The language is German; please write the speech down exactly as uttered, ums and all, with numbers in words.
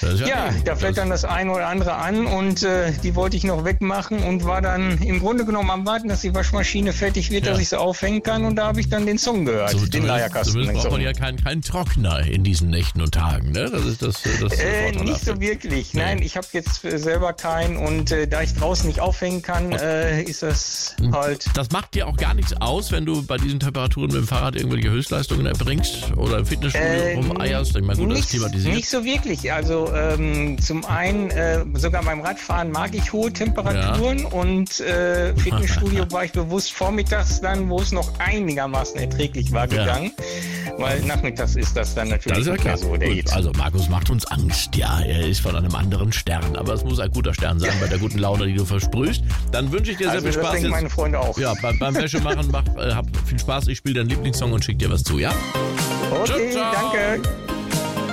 Ja, ja da fällt dann das eine oder andere an und äh, die wollte ich noch wegmachen und war dann im Grunde genommen am Warten, dass die Waschmaschine fertig wird, ja. dass ich sie aufhängen kann und da habe ich dann den Song gehört, so, den Leierkasten. Zumindest braucht man ja keinen kein Trockner in diesen Nächten und Tagen, ne? Das ist das, das äh, Nicht so wirklich, nee. Nein, ich habe jetzt selber keinen und äh, da ich draußen nicht aufhängen kann, äh, ist das halt... Das macht dir auch gar nichts aus, wenn du bei diesen Temperaturen mit dem Fahrrad irgendwelche Höchstleistungen erbringst oder im Fitnessstudio äh, rumeierst? Ich meine, gut, nicht, das thematisiert. Nicht so wirklich. Also ähm, zum einen, äh, sogar beim Radfahren mag ich hohe Temperaturen ja. und äh, Fitnessstudio war ich bewusst vormittags dann, wo es noch einigermaßen erträglich war, ja. gegangen. Weil nachmittags ist das dann natürlich das ist ja klar. so. Der Gut, also Markus macht uns Angst. Ja, er ist von einem anderen Stern. Aber es muss ein guter Stern sein bei der guten Laune, die du versprühst. Dann wünsche ich dir sehr also viel Spaß. Das denken jetzt. meine Freunde auch. Ja, beim, beim Wäschemachen mach, äh, hab viel Spaß. Ich spiele deinen Lieblingssong und schick dir was zu, ja? Okay, ciao, ciao. Danke.